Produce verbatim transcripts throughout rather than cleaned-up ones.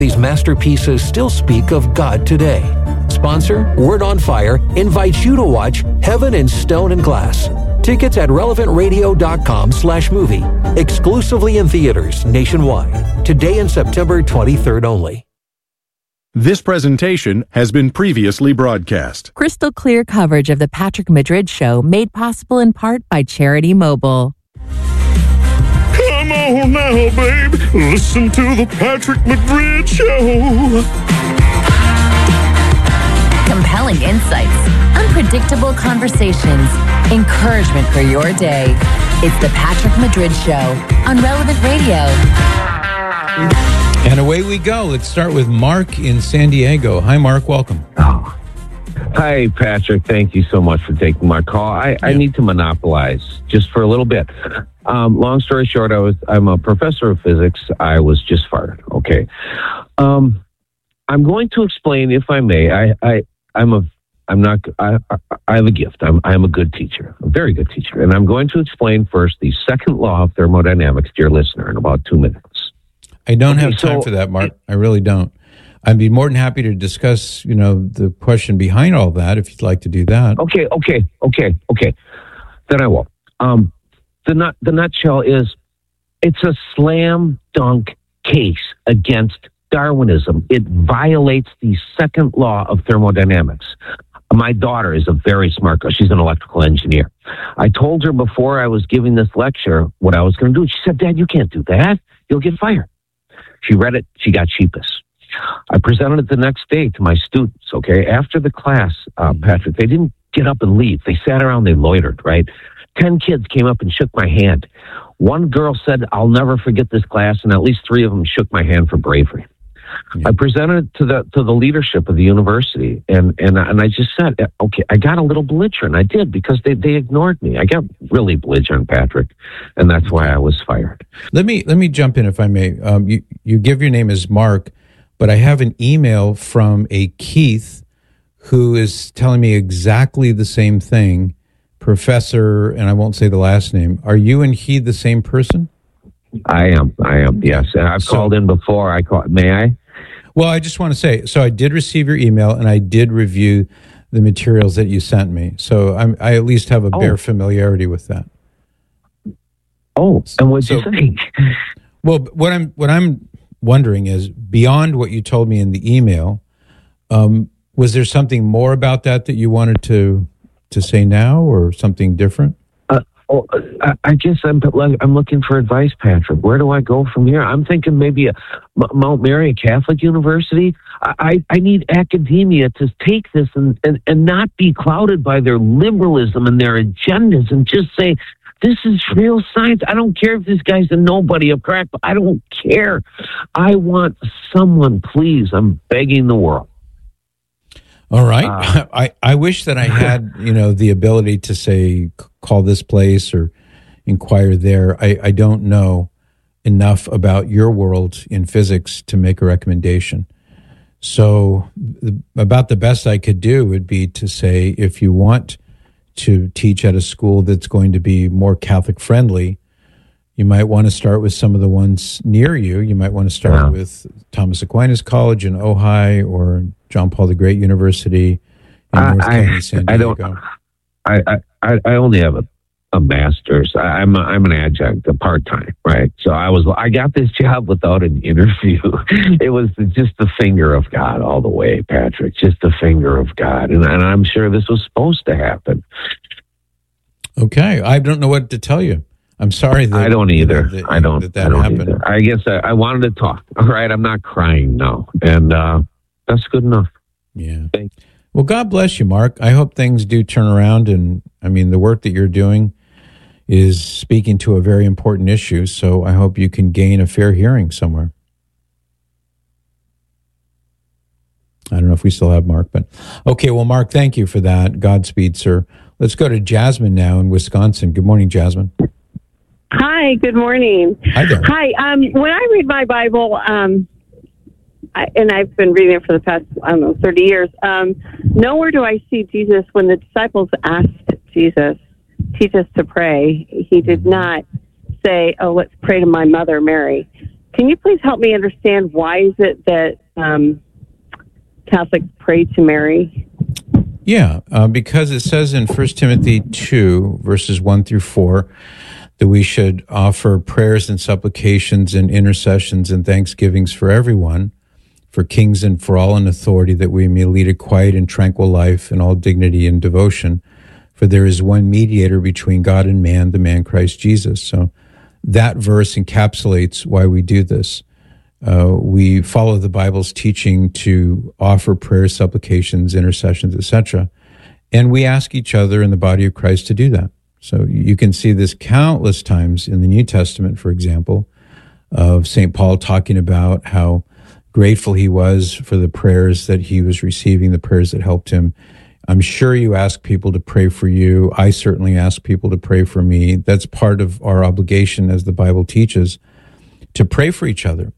These masterpieces still speak of God today. Sponsor, Word on Fire, invites you to watch Heaven in Stone and Glass. Tickets at relevantradio.com slash movie. Exclusively in theaters nationwide. Today and September twenty-third only. This presentation has been previously broadcast. Crystal clear coverage of the Patrick Madrid Show made possible in part by Charity Mobile. Come on now, babe. Listen to the Patrick Madrid Show. Compelling insights, unpredictable conversations, encouragement for your day. It's the Patrick Madrid Show on Relevant Radio. And away we go. Let's start with Mark in San Diego. Hi, Mark. Welcome. Oh. Hi, Patrick. Thank you so much for taking my call. I, yeah. I need to monopolize just for a little bit. Um, long story short, I was I'm a professor of physics. I was just fired. Okay. Um, I'm going to explain, if I may. I, I I'm a I'm not I I have a gift. I'm I'm a good teacher, a very good teacher, and I'm going to explain first the second law of thermodynamics to your listener in about two minutes. I don't okay, have time so, for that, Mark. I really don't. I'd be more than happy to discuss, you know, the question behind all that if you'd like to do that. Okay, okay, okay, okay. Then I will. Um, the nut, the nutshell is, it's a slam dunk case against Darwinism. It violates the second law of thermodynamics. My daughter is a very smart girl. She's an electrical engineer. I told her before I was giving this lecture what I was going to do. She said, "Dad, you can't do that. You'll get fired." She read it. She got sheepish. I presented it the next day to my students, okay? After the class, uh, Patrick, they didn't get up and leave. They sat around, they loitered, right? Ten kids came up and shook my hand. One girl said, "I'll never forget this class," and at least three of them shook my hand for bravery. Yeah. I presented it to the to the leadership of the university, and, and, and I just said, okay, I got a little belligerent. I did, because they, they ignored me. I got really belligerent, Patrick, and that's why I was fired. Let me let me jump in, if I may. Um, you, you give your name as Mark, but I have an email from a Keith who is telling me exactly the same thing, professor, and I won't say the last name. Are you and he the same person? I am. I am, yes. And I've so, called in before. I call, May I? Well, I just want to say, so I did receive your email, and I did review the materials that you sent me. So I'm, I at least have a oh. bare familiarity with that. Oh, and what did so, you think? Well, what I'm what I'm wondering is, beyond what you told me in the email, um, was there something more about that that you wanted to to say now, or something different? Oh, I, I guess I'm I'm looking for advice, Patrick. Where do I go from here? I'm thinking maybe a Mount Mary, a Catholic university. I, I, I need academia to take this and, and, and not be clouded by their liberalism and their agendas, and just say, this is real science. I don't care if this guy's a nobody, a crack. I don't care. I want someone, please. I'm begging the world. All right. Uh, I, I wish that I had, you know, the ability to say, call this place or inquire there. I, I don't know enough about your world in physics to make a recommendation. So the, about the best I could do would be to say, if you want to teach at a school that's going to be more Catholic friendly, you might want to start with some of the ones near you. You might want to start yeah. with Thomas Aquinas College in Ojai, or John Paul the Great University in I, North County, San Diego. I don't. I, I, I only have a, a master's. I, I'm a, I'm an adjunct, a part time, right? So I was I got this job without an interview. It was just the finger of God all the way, Patrick. Just the finger of God, and, and I'm sure this was supposed to happen. Okay, I don't know what to tell you. I'm sorry that I don't either. That, I don't. That, that I don't happened. either. I guess I, I wanted to talk. All right, I'm not crying now, and uh, that's good enough. Yeah. Thank you. Well, God bless you, Mark. I hope things do turn around, and I mean, the work that you're doing is speaking to a very important issue. So I hope you can gain a fair hearing somewhere. I don't know if we still have Mark, but okay. Well, Mark, thank you for that. Godspeed, sir. Let's go to Jasmine now in Wisconsin. Good morning, Jasmine. Hi, good morning. Hi there. Hi. Um, when I read my Bible, um, I, and I've been reading it for the past, I don't know, thirty years, um, nowhere do I see Jesus, when the disciples asked Jesus, teach us to pray, he did not say, oh, let's pray to my mother, Mary. can you please help me understand why is it that um, Catholics pray to Mary? Yeah, uh, because it says in First Timothy two, verses one through four, that we should offer prayers and supplications and intercessions and thanksgivings for everyone, for kings and for all in authority, that we may lead a quiet and tranquil life in all dignity and devotion. For there is one mediator between God and man, the man Christ Jesus. So that verse encapsulates why we do this. Uh, we follow the Bible's teaching to offer prayers, supplications, intercessions, et cetera. And we ask each other in the body of Christ to do that. So you can see this countless times in the New Testament, for example, of Saint Paul talking about how grateful he was for the prayers that he was receiving, the prayers that helped him. I'm sure you ask people to pray for you. I certainly ask people to pray for me. That's part of our obligation, as the Bible teaches, to pray for each other.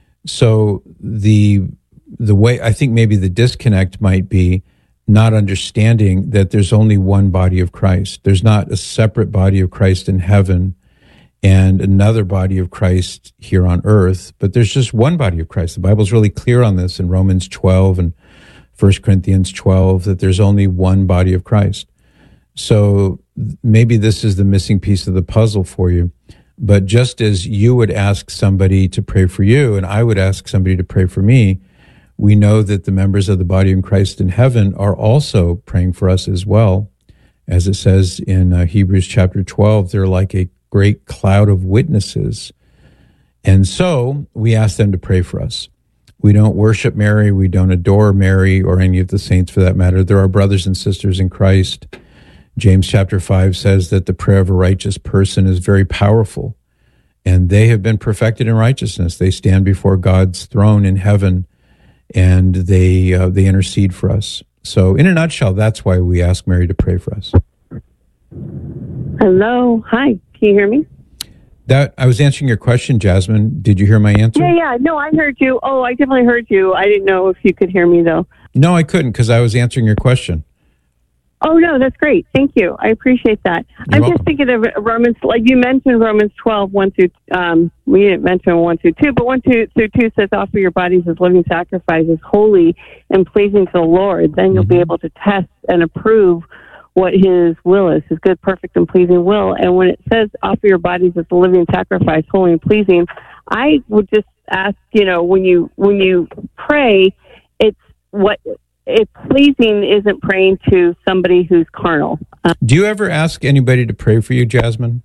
So the the way, I think maybe the disconnect might be not understanding that there's only one body of Christ. There's not a separate body of Christ in heaven and another body of Christ here on earth, but there's just one body of Christ. The Bible's really clear on this in Romans twelve and First Corinthians twelve, that there's only one body of Christ. So maybe this is the missing piece of the puzzle for you. But just as you would ask somebody to pray for you, and I would ask somebody to pray for me, we know that the members of the body of Christ in heaven are also praying for us as well. As it says in uh, Hebrews chapter twelve, they're like a great cloud of witnesses. And so we ask them to pray for us. We don't worship Mary. We don't adore Mary or any of the saints for that matter. There are brothers and sisters in Christ. James chapter five says that the prayer of a righteous person is very powerful, and they have been perfected in righteousness. They stand before God's throne in heaven, and they uh, they intercede for us. So in a nutshell, that's why we ask Mary to pray for us. Hello. Hi. Can you hear me? That I was answering your question, Jasmine. Did you hear my answer? Yeah, yeah. No, I heard you. Oh, I definitely heard you. I didn't know if you could hear me, though. No, I couldn't, because I was answering your question. Oh, no, that's great. Thank you. I appreciate that. You're I'm welcome. just thinking of Romans, like you mentioned Romans twelve, one through, um, we didn't mention one through two, but one through, through two says, offer your bodies as living sacrifices, holy and pleasing to the Lord. Then you'll Mm-hmm. be able to test and approve what his will is, his good, perfect, and pleasing will. And when it says offer your bodies as a living sacrifice, holy and pleasing, I would just ask, you know, when you when you pray, it's what it's pleasing isn't praying to somebody who's carnal. Um, Do you ever ask anybody to pray for you, Jasmine?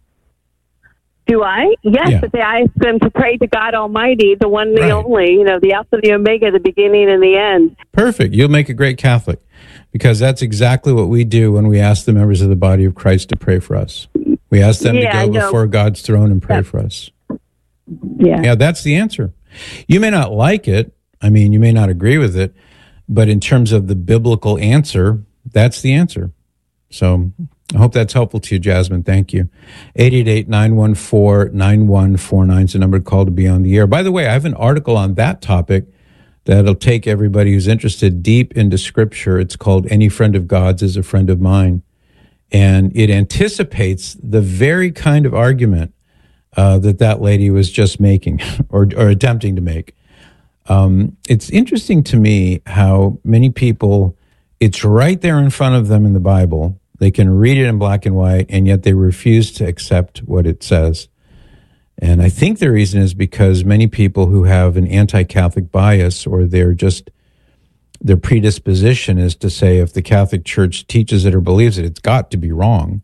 do I? Yes, Yeah. but I ask them to pray to God Almighty, the one, the Right. only, you know, the Alpha, the Omega, the beginning and the end. Perfect. You'll make a great Catholic, because that's exactly what we do when we ask the members of the body of Christ to pray for us. We ask them Yeah, I to go know. before God's throne and pray Yeah. for us. Yeah. Yeah, that's the answer. You may not like it. I mean, you may not agree with it, but in terms of the biblical answer, that's the answer. So I hope that's helpful to you, Jasmine. Thank you. eight eight eight, nine one four, nine one four nine is the number to call to be on the air. By the way, I have an article on that topic that'll take everybody who's interested deep into Scripture. It's called Any Friend of God's is a Friend of Mine. And it anticipates the very kind of argument uh, that that lady was just making or, or attempting to make. Um, it's interesting to me how many people, it's right there in front of them in the Bible. They can read it in black and white, and yet they refuse to accept what it says. And I think the reason is because many people who have an anti-Catholic bias, or they're just, their predisposition is to say, if the Catholic Church teaches it or believes it, it's got to be wrong.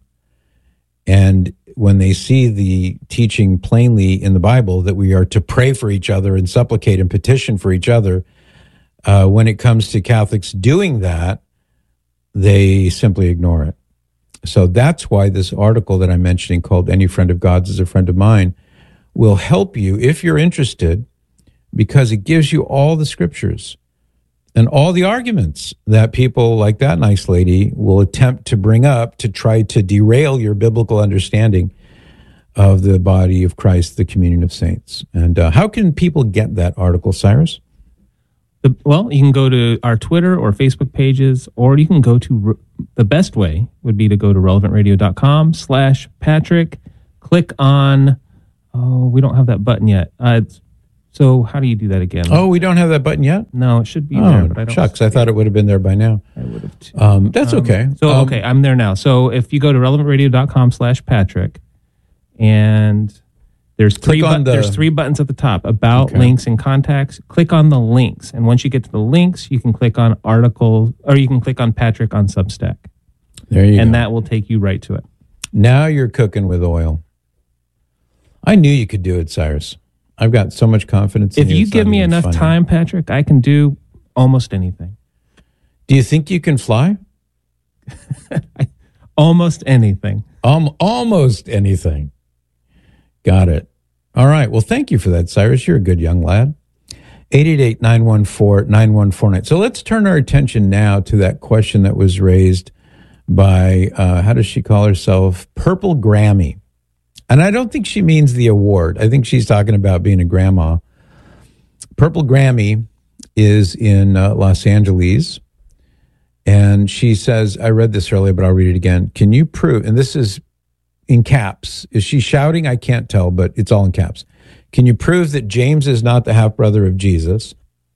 And when they see the teaching plainly in the Bible that we are to pray for each other and supplicate and petition for each other, uh, when it comes to Catholics doing that, they simply ignore it. So that's why this article that I'm mentioning, called Any Friend of God's is a Friend of Mine, will help you if you're interested, because it gives you all the scriptures and all the arguments that people like that nice lady will attempt to bring up to try to derail your biblical understanding of the body of Christ, the communion of saints. And uh, how can people get that article, Cyrus? The, well, you can go to our Twitter or Facebook pages, or you can go to, the best way would be to go to relevantradio.com slash Patrick, click on, oh, we don't have that button yet. Uh, it's So how do you do that again? Oh, we don't have that button yet? No, it should be oh, there. But I don't shucks, I thought it would have been there by now. I would have too. Um, that's Um, okay. So, Um, okay, I'm there now. So if you go to relevant radio dot com slash Patrick, and there's three, Click on bu- the- there's three buttons at the top, about, Okay. links, and contacts. Click on the links. And once you get to the links, you can click on articles, or you can click on Patrick on Substack. There you and go. that will take you right to it. Now you're cooking with oil. I knew you could do it, Cyrus. I've got so much confidence in If you. you it's give not me even enough funny. time, Patrick, I can do almost anything. Do you think you can fly? Almost anything. Um, almost anything. Got it. All right. Well, thank you for that, Cyrus. You're a good young lad. eight eight eight, nine one four, nine one four nine. So let's turn our attention now to that question that was raised by, uh, how does she call herself? Purple Grammy. And I don't think she means the award. I think she's talking about being a grandma. Purple Grammy is in uh, Los Angeles. And she says, I read this earlier, but I'll read it again. Can you prove, and this is in caps. Is she shouting? I can't tell, but it's all in caps. Can you prove that James is not the half-brother of Jesus?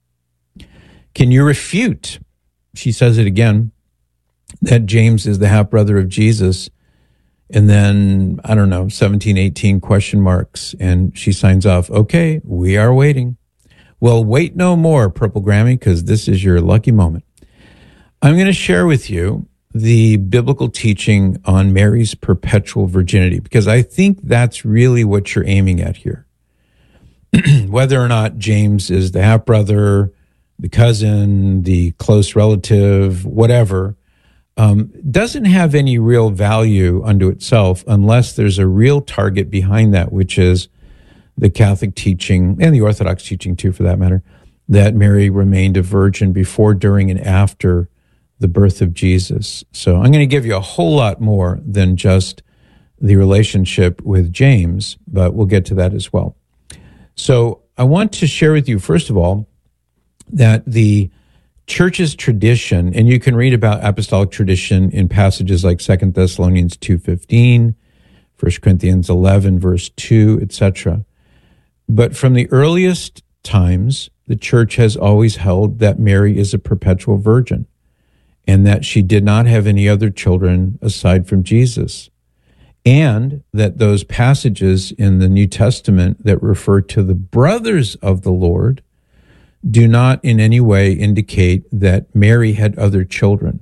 Can you refute, she says it again, that James is the half-brother of Jesus? And then, I don't know, seventeen, eighteen question marks. And she signs off, okay, we are waiting. Well, wait no more, Purple Grammy, because this is your lucky moment. I'm going to share with you the biblical teaching on Mary's perpetual virginity, because I think that's really what you're aiming at here. Whether or not James is the half-brother, the cousin, the close relative, whatever, um, doesn't have any real value unto itself unless there's a real target behind that, which is the Catholic teaching, and the Orthodox teaching too, for that matter, that Mary remained a virgin before, during, and after the birth of Jesus. So I'm going to give you a whole lot more than just the relationship with James, but we'll get to that as well. So I want to share with you, first of all, that the church's tradition, and you can read about apostolic tradition in passages like Second Thessalonians two fifteen, First Corinthians eleven, verse two, et cetera. But from the earliest times, the church has always held that Mary is a perpetual virgin and that she did not have any other children aside from Jesus. And that those passages in the New Testament that refer to the brothers of the Lord do not in any way indicate that Mary had other children.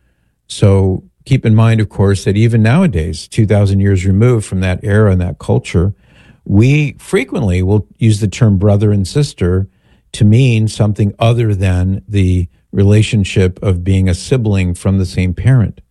So keep in mind, of course, that even nowadays, two thousand years removed from that era and that culture, we frequently will use the term brother and sister to mean something other than the relationship of being a sibling from the same parent.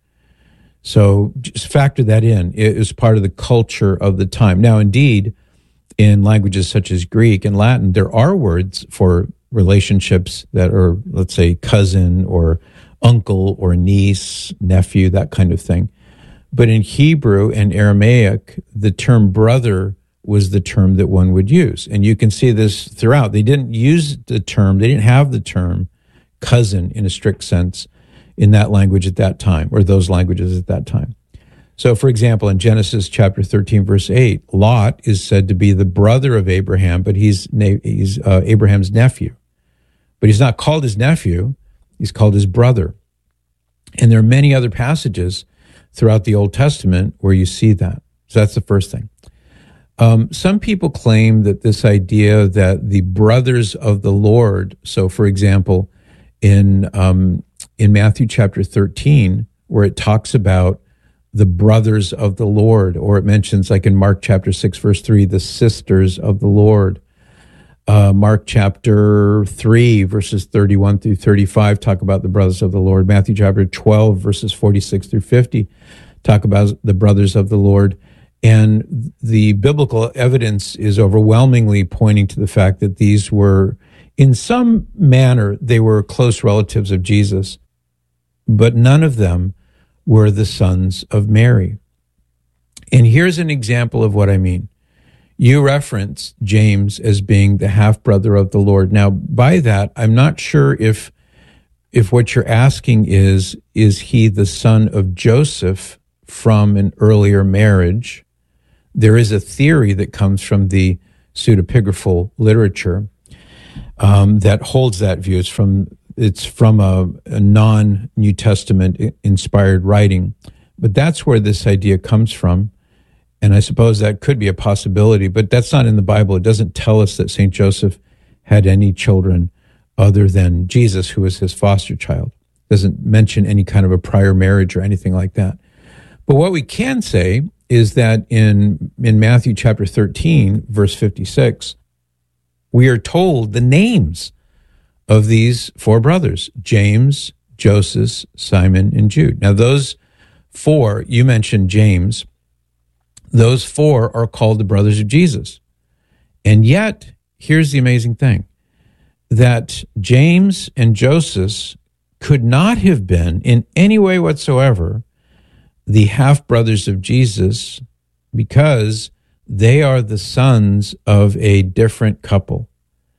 So just factor that in. It is part of the culture of the time. Now, indeed, in languages such as Greek and Latin, there are words for relationships that are, let's say, cousin or uncle or niece, nephew, that kind of thing. But in Hebrew and Aramaic, the term brother was the term that one would use. And you can see this throughout. They didn't use the term, they didn't have the term cousin in a strict sense in that language at that time, or those languages at that time. So, for example, in Genesis chapter thirteen, verse eight, Lot is said to be the brother of Abraham, but he's, he's uh, Abraham's nephew. But he's not called his nephew, he's called his brother. And there are many other passages throughout the Old Testament where you see that. So that's the first thing. Um, some people claim that this idea that the brothers of the Lord, so for example, in um, in Matthew chapter thirteen, where it talks about the brothers of the Lord, or it mentions, like in Mark chapter six, verse three, the sisters of the Lord. Uh, Mark chapter three, verses thirty-one through thirty-five, talk about the brothers of the Lord. Matthew chapter twelve, verses forty-six through fifty, talk about the brothers of the Lord. And the biblical evidence is overwhelmingly pointing to the fact that these were, in some manner, they were close relatives of Jesus, but none of them were the sons of Mary. And here's an example of what I mean. You reference James as being the half-brother of the Lord. Now, by that, I'm not sure if if what you're asking is, is he the son of Joseph from an earlier marriage? There is a theory that comes from the pseudepigraphal literature um, that holds that view. It's from it's from a, a non-New Testament inspired writing, but that's where this idea comes from. And I suppose that could be a possibility, but that's not in the Bible. It doesn't tell us that Saint Joseph had any children other than Jesus, who was his foster child. It doesn't mention any kind of a prior marriage or anything like that. But what we can say is that in, in Matthew chapter thirteen, verse fifty-six, we are told the names of these four brothers, James, Joseph, Simon, and Jude. Now, those four, you mentioned James, those four are called the brothers of Jesus. And yet, here's the amazing thing, that James and Joseph could not have been in any way whatsoever the half-brothers of Jesus, because they are the sons of a different couple.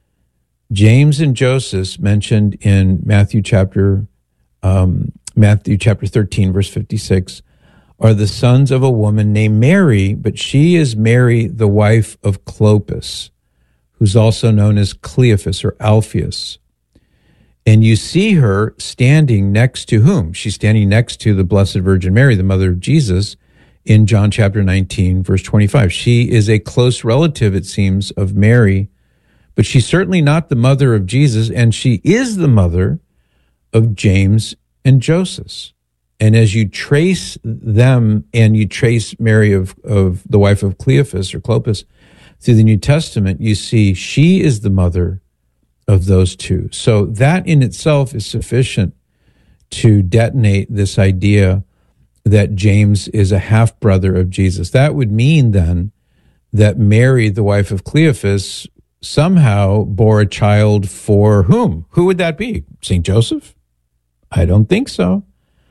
James and Joseph, mentioned in Matthew chapter um, Matthew chapter thirteen, verse fifty-six, are the sons of a woman named Mary, but she is Mary, the wife of Clopas, who's also known as Cleophas or Alphaeus. And you see her standing next to whom? She's standing next to the Blessed Virgin Mary, the mother of Jesus, in John chapter nineteen, verse twenty-five. She is a close relative, it seems, of Mary, but she's certainly not the mother of Jesus, and she is the mother of James and Joseph. And as you trace them, and you trace Mary of, of the wife of Cleophas or Clopas through the New Testament, you see she is the mother of those two. So that in itself is sufficient to detonate this idea that James is a half-brother of Jesus. That would mean then that Mary, the wife of Cleophas, somehow bore a child for whom? Who would that be? Saint Joseph? I don't think so.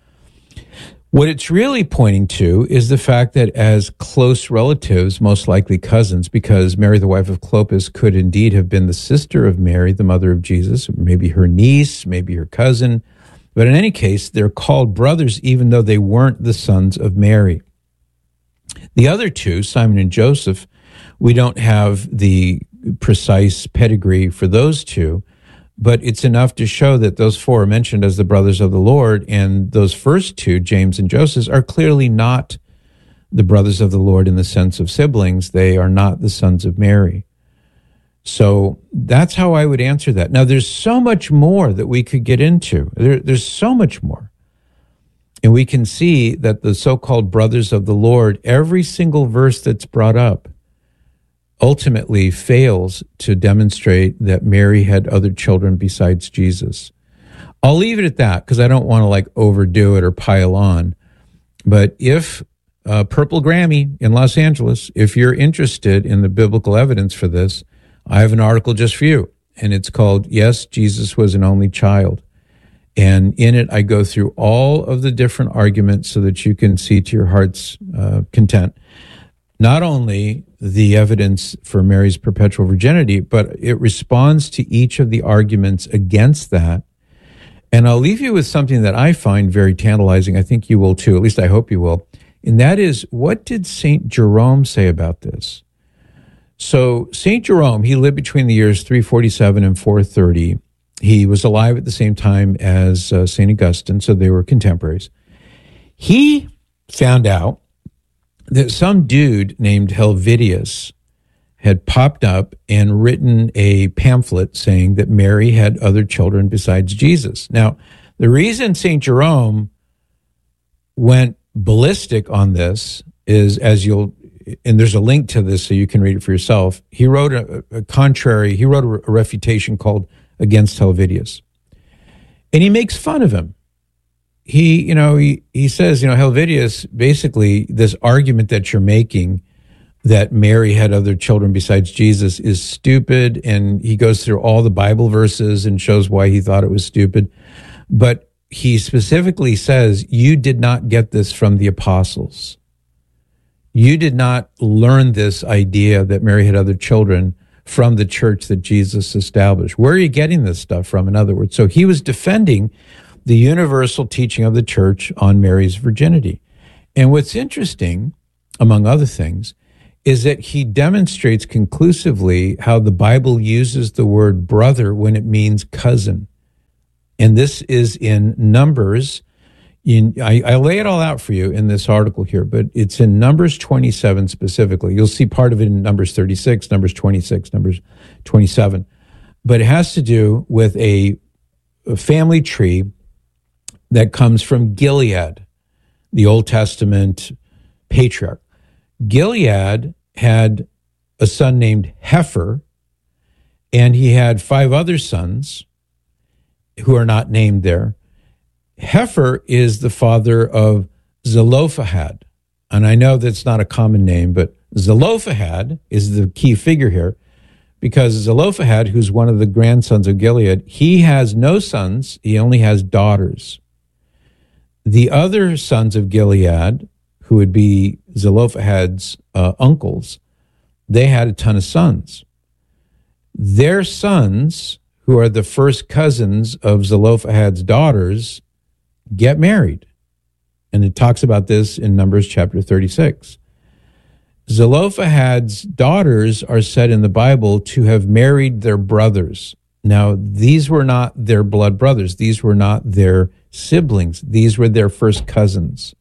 What it's really pointing to is the fact that as close relatives, most likely cousins, because Mary, the wife of Clopas, could indeed have been the sister of Mary, the mother of Jesus, maybe her niece, maybe her cousin. But in any case, they're called brothers even though they weren't the sons of Mary. The other two, Simon and Joseph, we don't have the precise pedigree for those two, but it's enough to show that those four are mentioned as the brothers of the Lord, and those first two, James and Joseph, are clearly not the brothers of the Lord in the sense of siblings. They are not the sons of Mary. So that's how I would answer that. Now, there's so much more that we could get into. There, there's so much more. And we can see that the so-called brothers of the Lord, every single verse that's brought up, ultimately fails to demonstrate that Mary had other children besides Jesus. I'll leave it at that because I don't want to like overdo it or pile on. But if uh, Purple Grammy in Los Angeles, if you're interested in the biblical evidence for this, I have an article just for you. And it's called, Yes, Jesus Was an Only Child. And in it, I go through all of the different arguments so that you can see to your heart's uh, content, not only the evidence for Mary's perpetual virginity, but it responds to each of the arguments against that. And I'll leave you with something that I find very tantalizing. I think you will too, at least I hope you will. And that is, what did Saint Jerome say about this? So Saint Jerome, he lived between the years three forty-seven and four thirty. He was alive at the same time as uh, Saint Augustine, so they were contemporaries. He found out that some dude named Helvidius had popped up and written a pamphlet saying that Mary had other children besides Jesus. Now, the reason Saint Jerome went ballistic on this is, as you'll, and there's a link to this so you can read it for yourself, he wrote a, a contrary, he wrote a, a refutation called Against Helvidius. And he makes fun of him. He, you know, he, he says, you know, Helvidius, basically this argument that you're making that Mary had other children besides Jesus is stupid. And he goes through all the Bible verses and shows why he thought it was stupid. But he specifically says, you did not get this from the apostles. You did not learn this idea that Mary had other children from the church that Jesus established. Where are you getting this stuff from, in other words? So he was defending the universal teaching of the church on Mary's virginity. And what's interesting, among other things, is that he demonstrates conclusively how the Bible uses the word brother when it means cousin. And this is in Numbers. In, I, I lay it all out for you in this article here, but it's in Numbers twenty-seven specifically. You'll see part of it in Numbers thirty-six, Numbers twenty-six, Numbers twenty-seven. But it has to do with a, a family tree that comes from Gilead, the Old Testament patriarch. Gilead had a son named Heifer, and he had five other sons who are not named there. Heifer is the father of Zelophehad. And I know that's not a common name, but Zelophehad is the key figure here, because Zelophehad, who's one of the grandsons of Gilead, he has no sons, he only has daughters. The other sons of Gilead, who would be Zelophehad's uh, uncles, they had a ton of sons. Their sons, who are the first cousins of Zelophehad's daughters, get married. And it talks about this in Numbers chapter thirty-six. Zelophehad's daughters are said in the Bible to have married their brothers. Now, these were not their blood brothers. These were not their siblings. These were their first cousins.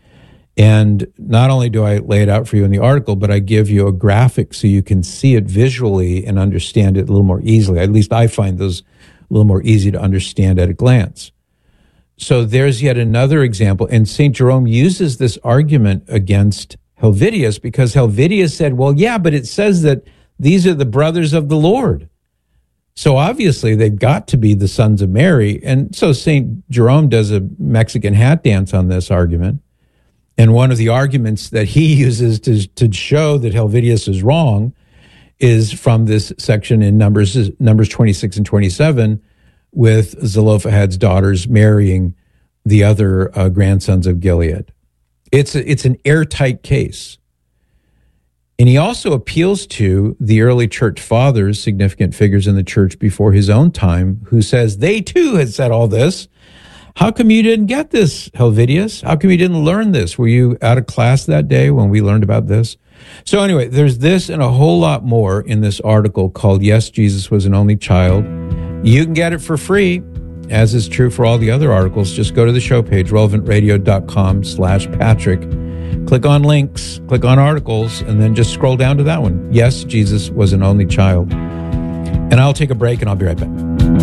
And not only do I lay it out for you in the article, but I give you a graphic so you can see it visually and understand it a little more easily. At least I find those a little more easy to understand at a glance. So there's yet another example. And Saint Jerome uses this argument against Helvidius because Helvidius said, well, yeah, but it says that these are the brothers of the Lord. So obviously they've got to be the sons of Mary. And so Saint Jerome does a Mexican hat dance on this argument. And one of the arguments that he uses to, to show that Helvidius is wrong is from this section in Numbers, Numbers twenty-six and twenty-seven, with Zelophehad's daughters marrying the other uh, grandsons of Gilead. It's a, it's an airtight case. And he also appeals to the early church fathers, significant figures in the church before his own time, who says they too had said all this. How come you didn't get this, Helvidius? How come you didn't learn this? Were you out of class that day when we learned about this? So anyway, there's this and a whole lot more in this article called Yes, Jesus Was an Only Child. You can get it for free, as is true for all the other articles. Just go to the show page, relevantradio.com slash Patrick. Click on links, click on articles, and then just scroll down to that one. Yes, Jesus Was an Only Child. And I'll take a break and I'll be right back.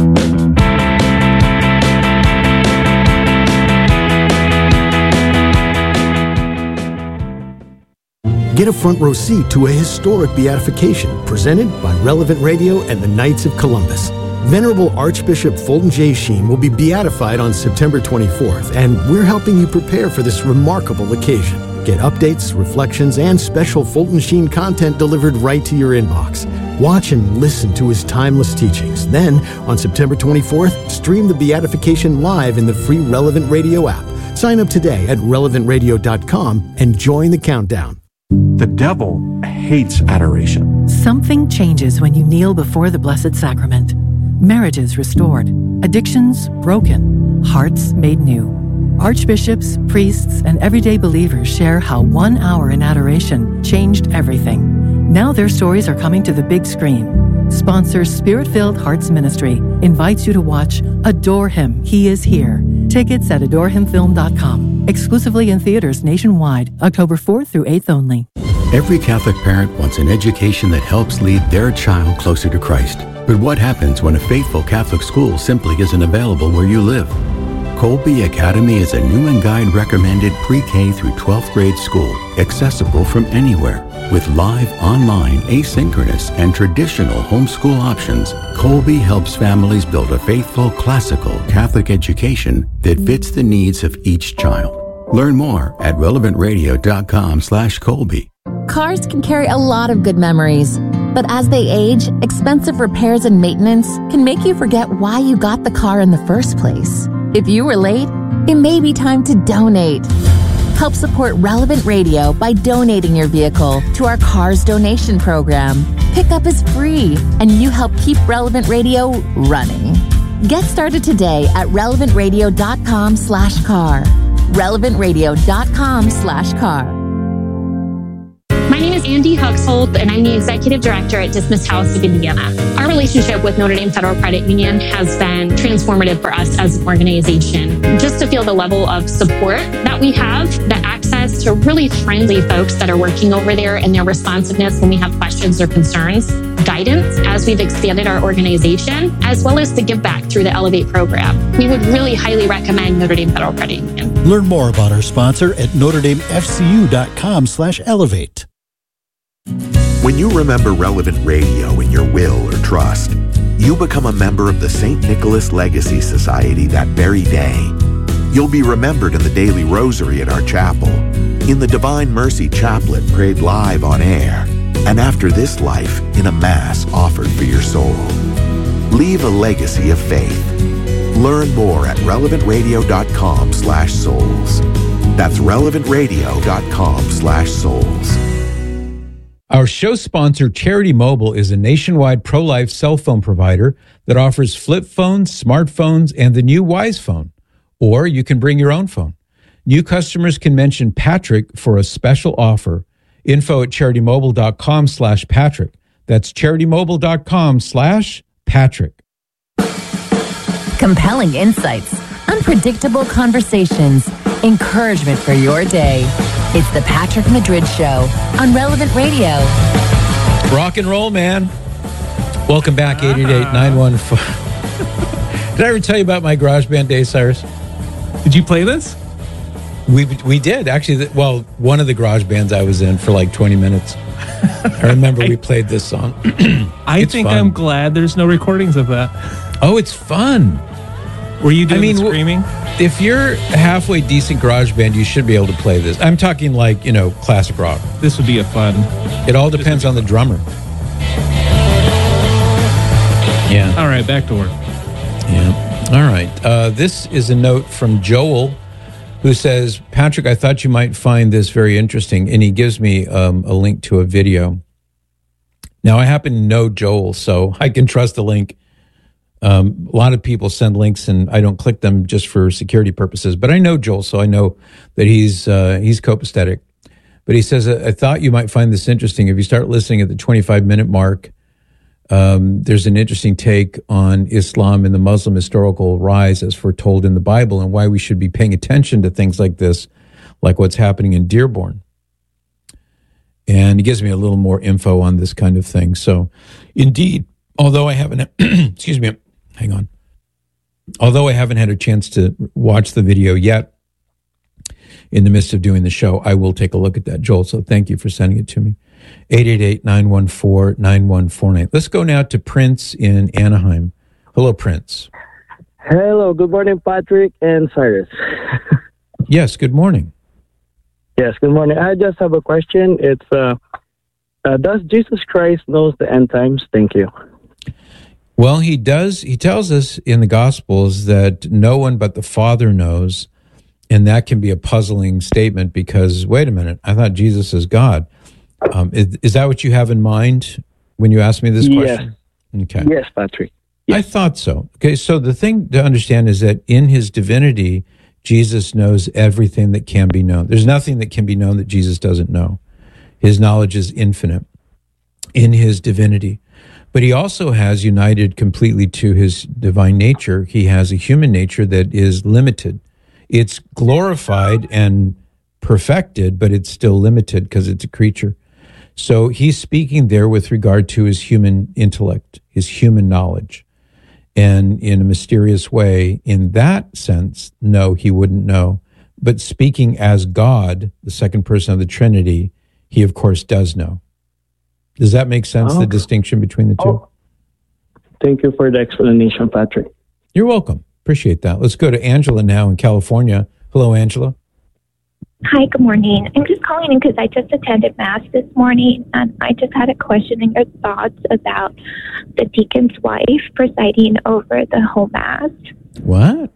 Get a front row seat to a historic beatification presented by Relevant Radio and the Knights of Columbus. Venerable Archbishop Fulton J. Sheen will be beatified on September twenty-fourth, and we're helping you prepare for this remarkable occasion. Get updates, reflections, and special Fulton Sheen content delivered right to your inbox. Watch and listen to his timeless teachings. Then, on September twenty-fourth, stream the beatification live in the free Relevant Radio app. Sign up today at relevant radio dot com and join the countdown. The devil hates adoration. Something changes when you kneel before the Blessed Sacrament. Marriages restored, addictions broken, hearts made new. Archbishops, priests, and everyday believers share how one hour in adoration changed everything. Now their stories are coming to the big screen. Sponsor Spirit-Filled Hearts Ministry invites you to watch Adore Him, He Is Here. Tickets at adore him film dot com. Exclusively in theaters nationwide, October fourth through eighth only. Every Catholic parent wants an education that helps lead their child closer to Christ. But what happens when a faithful Catholic school simply isn't available where you live? Colby Academy is a Newman Guide recommended pre-K through twelfth grade school, accessible from anywhere. With live, online, asynchronous, and traditional homeschool options, Colby helps families build a faithful, classical Catholic education that fits the needs of each child. Learn more at relevant radio dot com slash Colby. Cars can carry a lot of good memories, but as they age, expensive repairs and maintenance can make you forget why you got the car in the first place. If you were late, it may be time to donate. Help support Relevant Radio by donating your vehicle to our Cars Donation Program. Pickup is free, and you help keep Relevant Radio running. Get started today at relevant radio dot com slash car. relevant radio dot com slash car. My name is Andy Huxhold, and I'm the Executive Director at Dismiss House of Indiana. Our relationship with Notre Dame Federal Credit Union has been transformative for us as an organization. Just to feel the level of support that we have, the access to really friendly folks that are working over there and their responsiveness when we have questions or concerns, guidance as we've expanded our organization, as well as the give back through the Elevate program. We would really highly recommend Notre Dame Federal Credit Union. Learn more about our sponsor at notre dame f c u dot com slash elevate. When you remember Relevant Radio in your will or trust, you become a member of the Saint Nicholas Legacy Society that very day. You'll be remembered in the daily rosary at our chapel, in the Divine Mercy Chaplet prayed live on air, and after this life in a Mass offered for your soul. Leave a legacy of faith. Learn more at relevant radio dot com slash souls. That's relevant radio dot com slash souls. Our show sponsor, Charity Mobile, is a nationwide pro-life cell phone provider that offers flip phones, smartphones, and the new Wise Phone. Or you can bring your own phone. New customers can mention Patrick for a special offer. Info at charitymobile.com slash Patrick. That's charitymobile.com slash Patrick. Compelling insights, unpredictable conversations, encouragement for your day. It's the Patrick Madrid Show on Relevant Radio. Rock and roll, man. Welcome back, eight eight eight, nine one four. Did I ever tell you about my GarageBand days, Cyrus? Did you play this? We we did, actually. Well, one of the garage bands I was in for like twenty minutes. I remember I, we played this song. I it's think fun. I'm glad there's no recordings of that. Oh, it's fun. Were you doing I mean, screaming? If you're a halfway decent garage band, you should be able to play this. I'm talking like, you know, classic rock. This would be a fun. It all depends on the drummer. Yeah. All right, back to work. Yeah. All right. Uh, this is a note from Joel, who says, Patrick, I thought you might find this very interesting. And he gives me um, a link to a video. Now, I happen to know Joel, so I can trust the link. Um, a lot of people send links, and I don't click them just for security purposes. But I know Joel, so I know that he's uh, he's copacetic. But he says, I thought you might find this interesting. If you start listening at the twenty-five minute mark, um, there's an interesting take on Islam and the Muslim historical rise as foretold in the Bible, and why we should be paying attention to things like this, like what's happening in Dearborn. And he gives me a little more info on this kind of thing. So, indeed, although I haven't, excuse me, hang on. Although I haven't had a chance to watch the video yet, in the midst of doing the show, I will take a look at that, Joel. So thank you for sending it to me. eight eight eight, nine one four, nine one four nine. Let's go now to Prince in Anaheim. Hello, Prince. Hello. Good morning, Patrick and Cyrus. Yes, good morning. Yes, good morning. I just have a question. It's, uh, uh, does Jesus Christ knows the end times? Thank you. Well, he does. He tells us in the Gospels that no one but the Father knows. And that can be a puzzling statement because, wait a minute, I thought Jesus is God. Um, is, is that what you have in mind when you ask me this question? Yes. Okay. Yes, Patrick. Yes. I thought so. Okay, so the thing to understand is that in his divinity, Jesus knows everything that can be known. There's nothing that can be known that Jesus doesn't know. His knowledge is infinite in his divinity. But he also has, united completely to his divine nature, he has a human nature that is limited. It's glorified and perfected, but it's still limited because it's a creature. So he's speaking there with regard to his human intellect, his human knowledge. And in a mysterious way, in that sense, no, he wouldn't know. But speaking as God, the second person of the Trinity, he of course does know. Does that make sense, oh. the distinction between the two? Oh. Thank you for the explanation, Patrick. You're welcome. Appreciate that. Let's go to Angela now in California. Hello, Angela. Hi, good morning. I'm just calling in because I just attended Mass this morning, and I just had a question and your thoughts about the deacon's wife presiding over the whole Mass. What?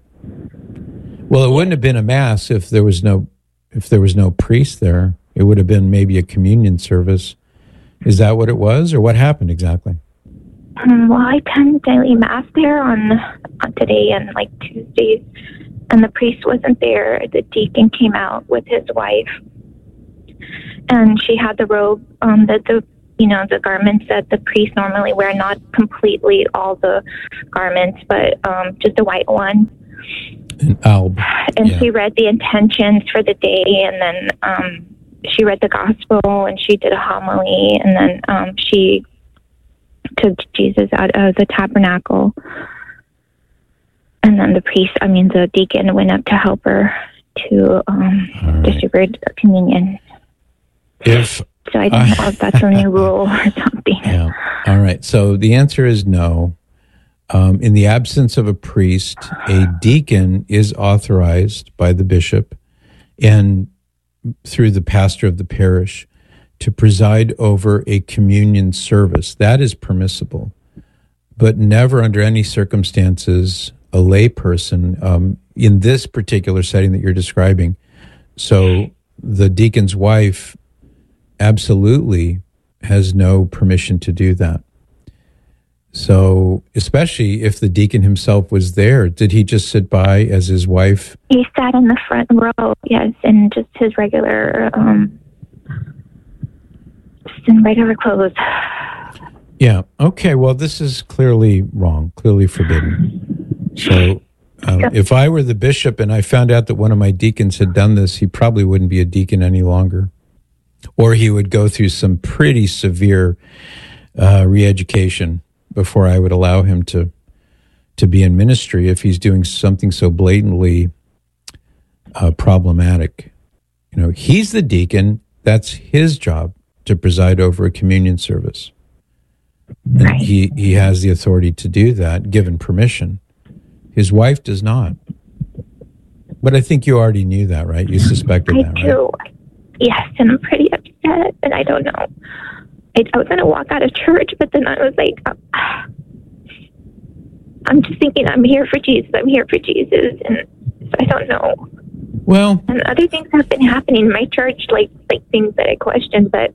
Well, it wouldn't have been a Mass if there was no if there was no priest there. It would have been maybe a communion service. Is that what it was, or what happened exactly? Um, well, I attend daily Mass there on, on today and like Tuesdays, and the priest wasn't there. The deacon came out with his wife, and she had the robe um, that the you know the garments that the priests normally wear, not completely all the garments, but um, just a white one. An alb. And yeah. she read the intentions for the day, and then um, she read the gospel, and she did a homily, and then um, she took Jesus out of the tabernacle. And then the priest, I mean, the deacon went up to help her to um, right. distribute communion. If so, I don't uh, know if that's a new rule or something. Yeah. All right. So the answer is no. Um, in the absence of a priest, a deacon is authorized by the bishop and through the pastor of the parish to preside over a communion service. That is permissible, but never under any circumstances a lay person um, in this particular setting that you're describing. So the deacon's wife absolutely has no permission to do that. So especially if the deacon himself was there, did he just sit by as his wife? He sat in the front row, yes, in just his regular, um, just in regular clothes. Yeah. Okay. Well, this is clearly wrong, clearly forbidden. So um, if I were the bishop and I found out that one of my deacons had done this, he probably wouldn't be a deacon any longer. Or he would go through some pretty severe uh, re-education before I would allow him to to be in ministry if he's doing something so blatantly uh, problematic. You know, he's the deacon. That's his job to preside over a communion service. And he, he has the authority to do that, given permission. His wife does not. But I think you already knew that, right? You suspected I that, right? do. Yes, and I'm pretty upset, and I don't know. I, I was going to walk out of church, but then I was like, uh, I'm just thinking, I'm here for Jesus, I'm here for Jesus, and so I don't know. Well, and other things have been happening in my church, like like things that I questioned, but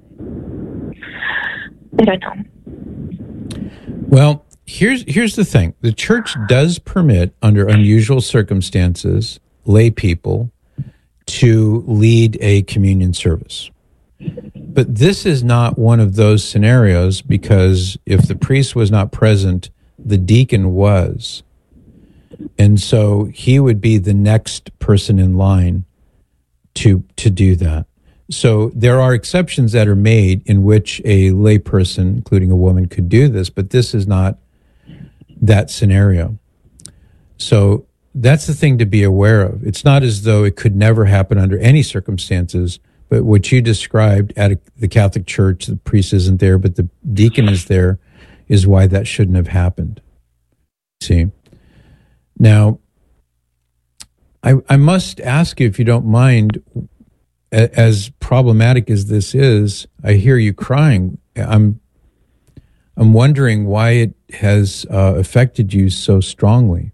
I don't know. Well, here's here's the thing: the church does permit, under unusual circumstances, lay people to lead a communion service. But this is not one of those scenarios, because if the priest was not present, the deacon was. And so he would be the next person in line to to do that. So there are exceptions that are made in which a lay person, including a woman, could do this, but this is not that scenario. So that's the thing to be aware of. It's not as though it could never happen under any circumstances, but what you described at a, the Catholic Church, the priest isn't there, but the deacon is there, is why that shouldn't have happened. See? Now, I, I must ask you, if you don't mind, a, as problematic as this is, I hear you crying. I'm I'm wondering why it has uh, affected you so strongly.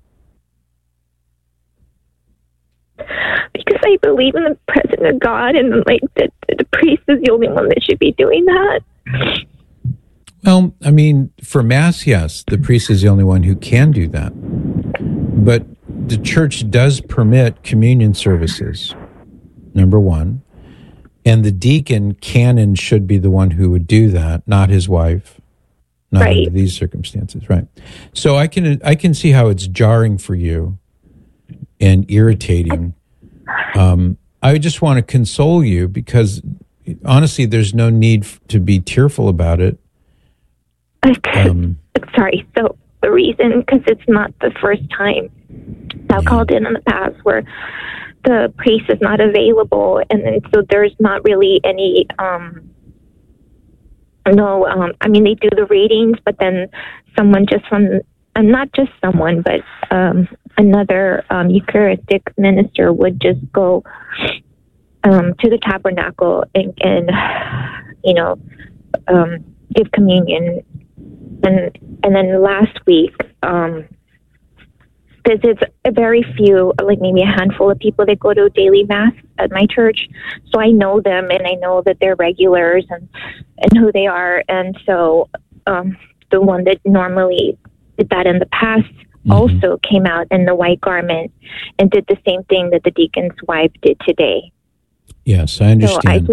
Because I believe in the presence of God, and like that the priest is the only one that should be doing that. Well, I mean, for Mass, yes, the priest is the only one who can do that. But the church does permit communion services, number one. And the deacon can and should be the one who would do that, not his wife, not right. under these circumstances, right? So I can I can see how it's jarring for you and irritating. Um, I just want to console you, because honestly, there's no need to be tearful about it. Um, Sorry. So the reason, because it's not the first time I've called in in the past where the priest is not available, and then so there's not really any, um, no, um, I mean, they do the readings, but then someone just from, and not just someone, but um, another um, Eucharistic minister would just go um, to the tabernacle and, and you know, um, give communion. And and then last week, um, because it's a very few, like maybe a handful of people that go to daily mass at my church. So I know them, and I know that they're regulars and, and who they are. And so um, the one that normally did that in the past mm-hmm. also came out in the white garment and did the same thing that the deacon's wife did today. Yes, I understand. So I just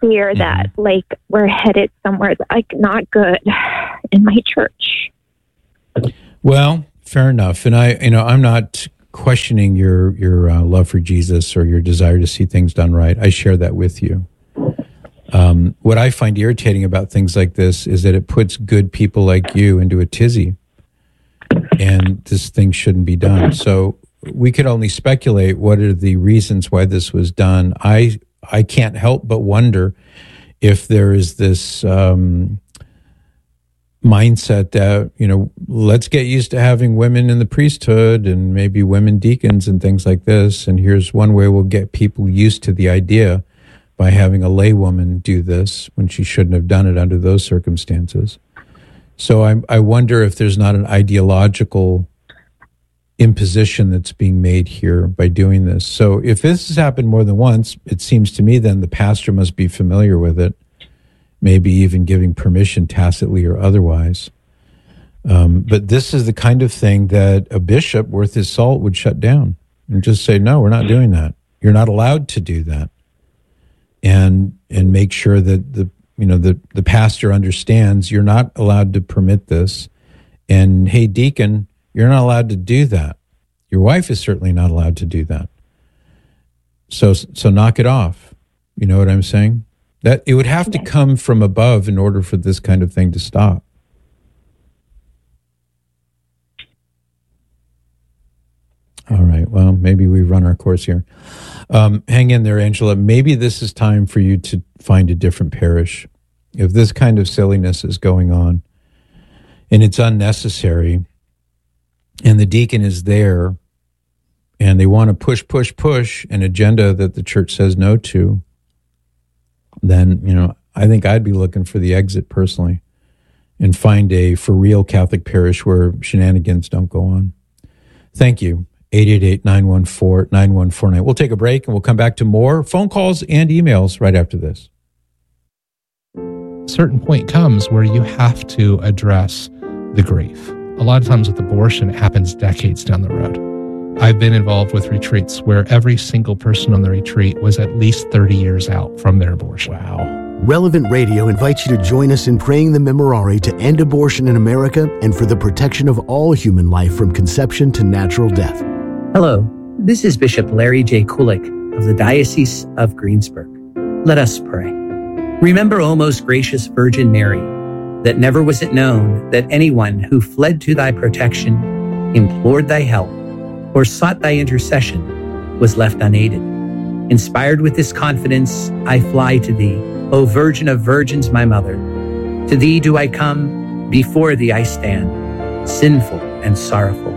fear mm-hmm. that like we're headed somewhere like not good in my church. Well, fair enough. And I, you know, I'm not questioning your your uh, love for Jesus or your desire to see things done right. I share that with you. Um, what I find irritating about things like this is that it puts good people like you into a tizzy, and this thing shouldn't be done. So we could only speculate what are the reasons why this was done. I I can't help but wonder if there is this um, mindset that, you know, let's get used to having women in the priesthood and maybe women deacons and things like this. And here's one way we'll get people used to the idea by having a laywoman do this when she shouldn't have done it under those circumstances. So I, I wonder if there's not an ideological imposition that's being made here by doing this. So if this has happened more than once, it seems to me then the pastor must be familiar with it, maybe even giving permission tacitly or otherwise. Um, but this is the kind of thing that a bishop worth his salt would shut down and just say, no, we're not doing that. You're not allowed to do that. And and make sure that the you know the, the pastor understands you're not allowed to permit this. And hey, deacon, you're not allowed to do that. Your wife is certainly not allowed to do that. So so knock it off. You know what I'm saying? That it would have to come from above in order for this kind of thing to stop. All right. Well, maybe we run our course here. Um, hang in there, Angela. Maybe this is time for you to find a different parish. If this kind of silliness is going on and it's unnecessary and the deacon is there and they want to push, push, push an agenda that the church says no to, then, you know, I think I'd be looking for the exit personally and find a for real Catholic parish where shenanigans don't go on. Thank you. eight eight eight, nine one four, nine one four nine. We'll take a break and we'll come back to more phone calls and emails right after this. A certain point comes where you have to address the grief. A lot of times with abortion, it happens decades down the road. I've been involved with retreats where every single person on the retreat was at least thirty years out from their abortion. Wow. Relevant Radio invites you to join us in praying the Memorare to end abortion in America and for the protection of all human life from conception to natural death. Hello, this is Bishop Larry J. Kulik of the Diocese of Greensburg. Let us pray. Remember, O most gracious Virgin Mary, that never was it known that anyone who fled to thy protection, implored thy help, or sought thy intercession was left unaided. Inspired with this confidence, I fly to thee, O Virgin of Virgins, my Mother. To thee do I come, before thee I stand, sinful and sorrowful.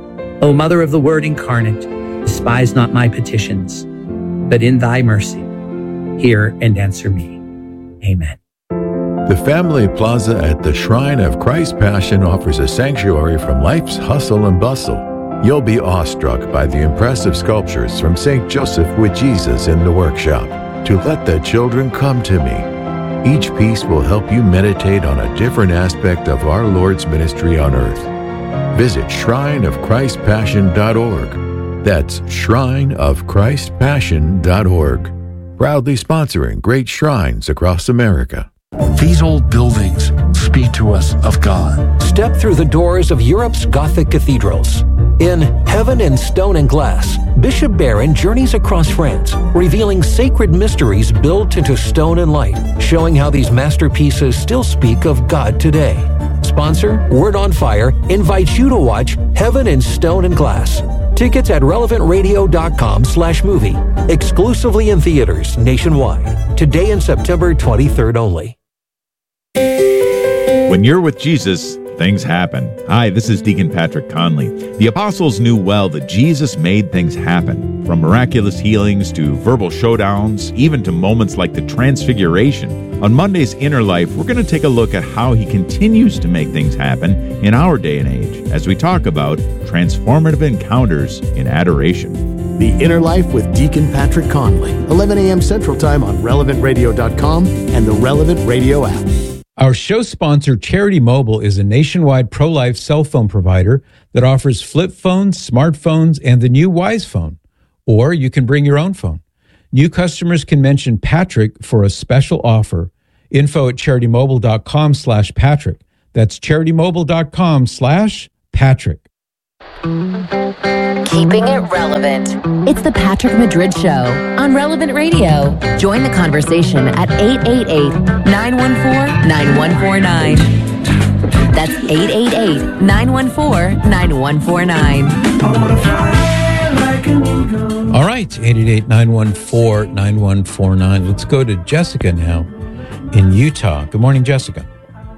O Mother of the Word incarnate, despise not my petitions, but in thy mercy, hear and answer me. Amen. The Family Plaza at the Shrine of Christ Passion offers a sanctuary from life's hustle and bustle. You'll be awestruck by the impressive sculptures from Saint Joseph with Jesus in the workshop. To let the children come to me. Each piece will help you meditate on a different aspect of our Lord's ministry on earth. Visit shrine of christ passion dot org. That's shrine of christ passion dot org. Proudly sponsoring great shrines across America. These old buildings speak to us of God. Step through the doors of Europe's Gothic cathedrals. In Heaven in Stone and Glass, Bishop Barron journeys across France, revealing sacred mysteries built into stone and light, showing how these masterpieces still speak of God today. Sponsor, Word on Fire, invites you to watch Heaven in Stone and Glass. Tickets at relevant radio dot com slash movie. Exclusively in theaters nationwide. Today and September twenty-third only. When you're with Jesus, things happen. Hi, this is Deacon Patrick Conley. The apostles knew well that Jesus made things happen, from miraculous healings to verbal showdowns, even to moments like the Transfiguration. On Monday's Inner Life, we're going to take a look at how he continues to make things happen in our day and age as we talk about transformative encounters in adoration. The Inner Life with Deacon Patrick Conley, eleven a.m. Central Time on relevant radio dot com and the Relevant Radio app. Our show sponsor, Charity Mobile, is a nationwide pro-life cell phone provider that offers flip phones, smartphones, and the new Wise Phone. Or you can bring your own phone. New customers can mention Patrick for a special offer. Info at CharityMobile.com slash Patrick. That's CharityMobile.com slash Patrick. Keeping it relevant. It's the Patrick Madrid Show on Relevant Radio. Join the conversation at eight eight eight, nine one four, nine one four nine. That's eight eight eight, nine one four, nine one four nine. All right, eight eight eight, nine one four, nine one four nine. Let's go to Jessica now in Utah. Good morning, Jessica.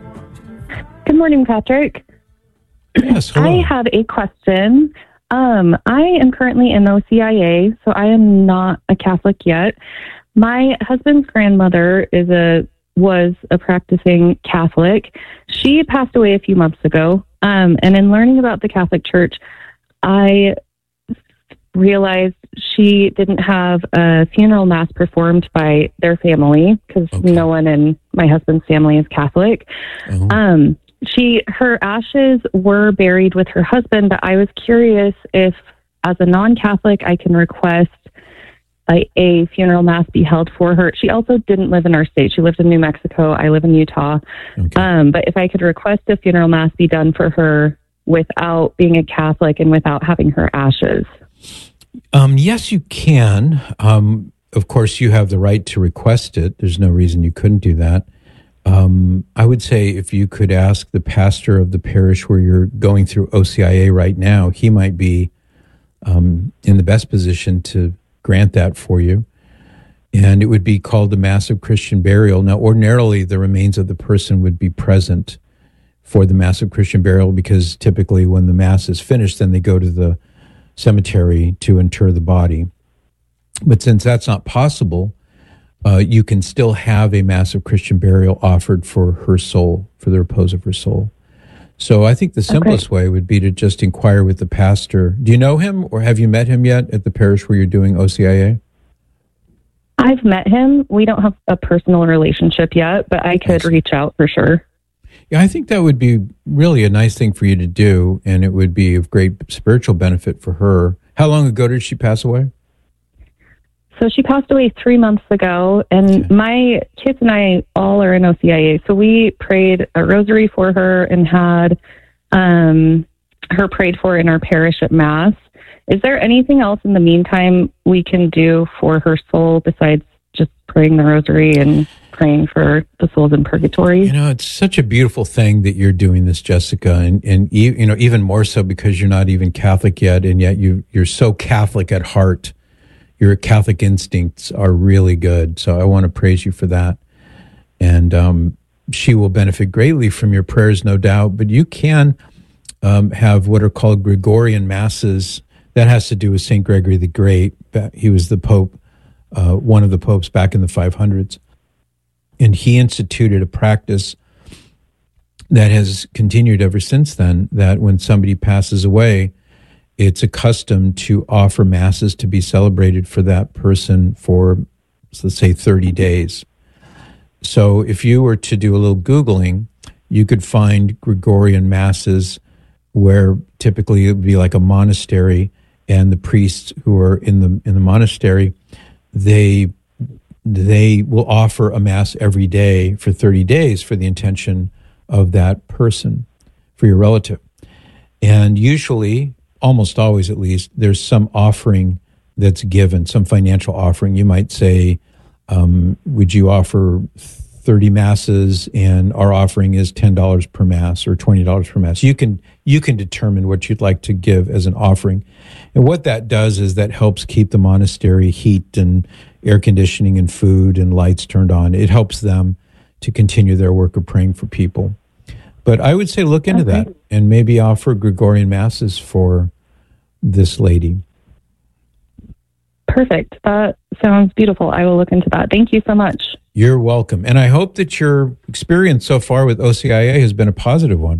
Good morning, Patrick. Yes, hello. I have a question. Um, I am currently in O C I A, so I am not a Catholic yet. My husband's grandmother is a was a practicing Catholic. She passed away a few months ago, um, and in learning about the Catholic Church, I realized she didn't have a funeral mass performed by their family because okay. no one in my husband's family is Catholic. Oh. Um, she, her ashes were buried with her husband, but I was curious if, as a non-Catholic, I can request a, a funeral mass be held for her. She also didn't live in our state. She lived in New Mexico. I live in Utah. Okay. Um, but if I could request a funeral mass be done for her without being a Catholic and without having her ashes. Um, yes, you can. Um, of course, you have the right to request it. There's no reason you couldn't do that. Um, I would say if you could ask the pastor of the parish where you're going through O C I A right now, he might be um, in the best position to grant that for you. And it would be called the Mass of Christian Burial. Now, ordinarily, the remains of the person would be present for the Mass of Christian Burial because typically when the Mass is finished, then they go to the cemetery to inter the body. But since that's not possible, uh, you can still have a Mass of Christian Burial offered for her soul, for the repose of her soul. So I think the simplest okay. way would be to just inquire with the pastor. Do you know him or have you met him yet at the parish where you're doing O C I A? I've met him. We don't have a personal relationship yet, but I could reach out for sure. Yeah, I think that would be really a nice thing for you to do, and it would be of great spiritual benefit for her. How long ago did she pass away? So she passed away three months ago, and okay. my kids and I all are in O C I A. So we prayed a rosary for her and had um, her prayed for in our parish at Mass. Is there anything else in the meantime we can do for her soul besides just praying the rosary and praying for the souls in purgatory? You know, it's such a beautiful thing that you're doing this, Jessica, and and you know even more so because you're not even Catholic yet, and yet you you're so Catholic at heart. Your Catholic instincts are really good, so I want to praise you for that. And um, she will benefit greatly from your prayers, no doubt. But you can um, have what are called Gregorian masses. That has to do with Saint Gregory the Great. He was the Pope, uh, one of the popes back in the five hundreds. And he instituted a practice that has continued ever since then, that when somebody passes away, it's a custom to offer masses to be celebrated for that person for, let's say, thirty days. So if you were to do a little Googling, you could find Gregorian masses where typically it would be like a monastery, and the priests who are in the in the monastery, they they will offer a mass every day for thirty days for the intention of that person, for your relative. And usually, almost always at least, there's some offering that's given, some financial offering. You might say, um, would you offer thirty masses and our offering is ten dollars per mass or twenty dollars per mass. You can you can determine what you'd like to give as an offering. And what that does is that helps keep the monastery heat and air conditioning and food and lights turned on. It helps them to continue their work of praying for people. But I would say look into okay. that and maybe offer Gregorian masses for this lady. Perfect. That sounds beautiful. I will look into that. Thank you so much. You're welcome. And I hope that your experience so far with O C I A has been a positive one.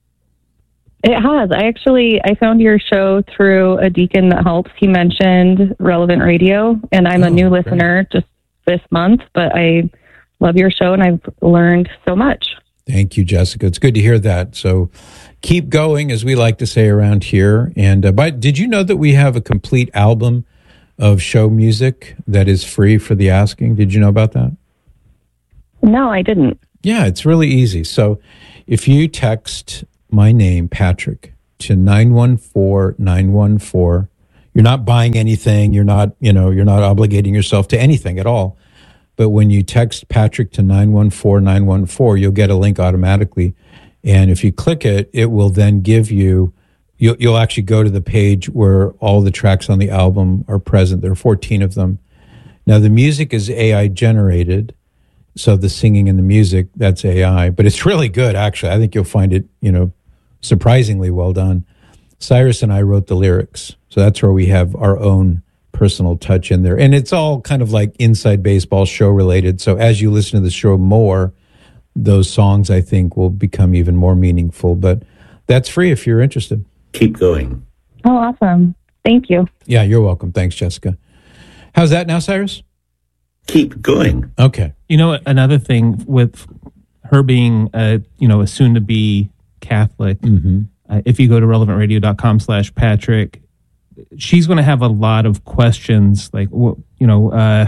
It has. I actually, I found your show through a deacon that helps. He mentioned Relevant Radio, and I'm oh, a new great. listener just this month, but I love your show and I've learned so much. Thank you, Jessica. It's good to hear that. So keep going, as we like to say around here. And uh, but did you know that we have a complete album of show music that is free for the asking. Did you know about that? No, I didn't. Yeah, it's really easy. So if you text my name, Patrick, to nine one four nine one four, you're not buying anything. You're not, you know, you're not obligating yourself to anything at all. But when you text Patrick to nine one four nine one four, you'll get a link automatically. And if you click it, it will then give you, you'll, you'll actually go to the page where all the tracks on the album are present. There are fourteen of them. Now, the music is A I generated. So the singing and the music, that's A I. But it's really good, actually. I think you'll find it, you know, surprisingly well done. Cyrus and I wrote the lyrics. So that's where we have our own personal touch in there. And it's all kind of like Inside Baseball show related. So as you listen to the show more, those songs, I think, will become even more meaningful. But that's free if you're interested. Keep going. Oh, awesome. Thank you. Yeah, you're welcome. Thanks, Jessica. How's that now, Cyrus? Keep going. Okay. You know, another thing with her being, a, you know, a soon-to-be Catholic, mm-hmm. uh, if you go to relevant radio dot com slash Patrick, she's going to have a lot of questions like, you know, uh,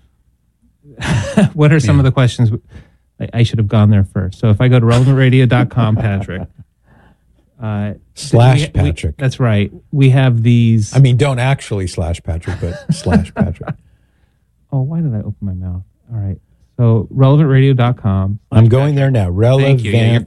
what are some yeah. of the questions? I, I should have gone there first. So if I go to relevant radio dot com, Patrick. Uh, slash we, Patrick. We, that's right. We have these. I mean, don't actually slash Patrick, but slash Patrick. Oh, why did I open my mouth? All right. So relevant radio dot com. I'm going there now. relevant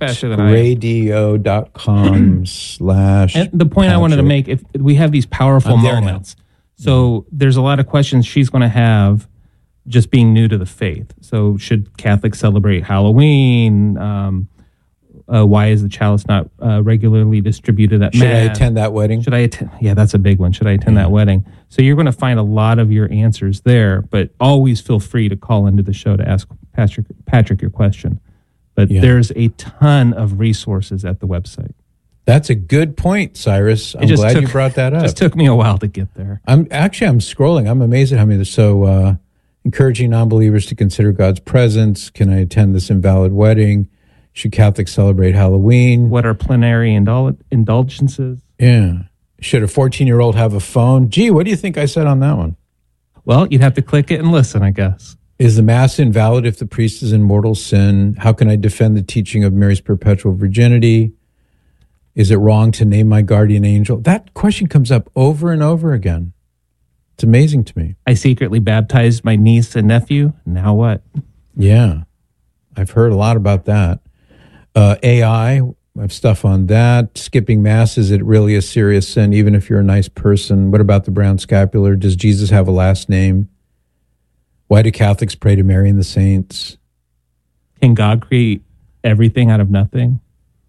radio dot com slash And the point Patrick. I wanted to make, if we have these powerful I'm moments. So there's a lot of questions she's going to have just being new to the faith. So should Catholics celebrate Halloween? Um, uh, why is the chalice not uh, regularly distributed at Should Mass? I attend that wedding? Should I attend? Yeah, that's a big one. Should I attend yeah. that wedding? So you're going to find a lot of your answers there, but always feel free to call into the show to ask Patrick, Patrick your question. But yeah. there's a ton of resources at the website. That's a good point, Cyrus. I'm glad took, you brought that up. It just took me a while to get there. I'm actually I'm scrolling. I'm amazed at how many. So uh, encouraging non-believers to consider God's presence. Can I attend this invalid wedding? Should Catholics celebrate Halloween? What are plenary indul- indulgences? Yeah. Should a fourteen-year-old have a phone? Gee, what do you think I said on that one? Well, you'd have to click it and listen, I guess. Is the Mass invalid if the priest is in mortal sin? How can I defend the teaching of Mary's perpetual virginity? Is it wrong to name my guardian angel? That question comes up over and over again. It's amazing to me. I secretly baptized my niece and nephew. Now what? Yeah. I've heard a lot about that. Uh, A I, I have stuff on that. Skipping Mass, is it really a serious sin, even if you're a nice person? What about the brown scapular? Does Jesus have a last name? Why do Catholics pray to Mary and the saints? Can God create everything out of nothing?